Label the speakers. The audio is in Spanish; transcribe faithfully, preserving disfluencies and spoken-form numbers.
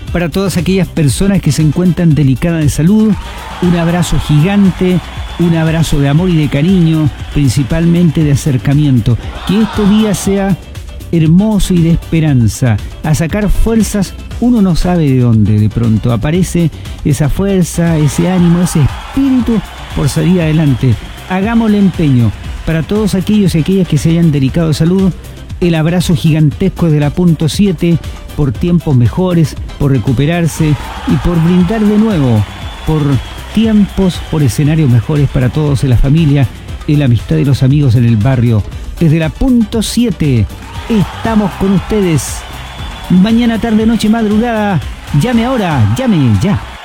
Speaker 1: Para todas aquellas personas que se encuentran delicadas de salud, un abrazo gigante, un abrazo de amor y de cariño, principalmente de acercamiento. Que este día sea hermoso y de esperanza, a sacar fuerzas. Uno no sabe de dónde de pronto aparece esa fuerza, ese ánimo, ese espíritu por salir adelante. Hagámosle empeño. Para todos aquellos y aquellas que se hayan delicado de salud, el abrazo gigantesco de la punto siete por tiempos mejores, por recuperarse y por brindar de nuevo, por tiempos, por escenarios mejores para todos en la familia, en la amistad de los amigos en el barrio. Desde la punto siete estamos con ustedes. Mañana, tarde, noche, madrugada. Llame ahora, llame ya.